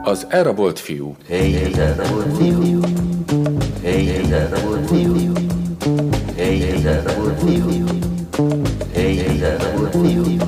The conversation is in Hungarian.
Az erre volt fiú. Hey, az erre volt fiú. Hey, az erre volt fiú. Hey, az erre volt fiú. Hey, az erre volt fiú.